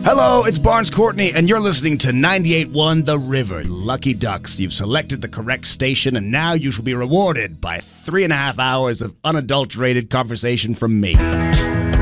Hello, it's Barnes Courtney, and you're listening to 98.1 The River. Lucky Ducks, you've selected the correct station, and now you shall be rewarded by 3.5 hours of unadulterated conversation from me.